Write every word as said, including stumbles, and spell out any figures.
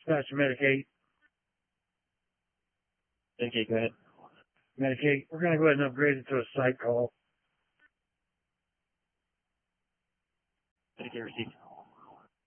Dispatch Medicaid. Medicaid, go ahead. Medicaid. We're going to go ahead and upgrade it to a site call. Medicaid received.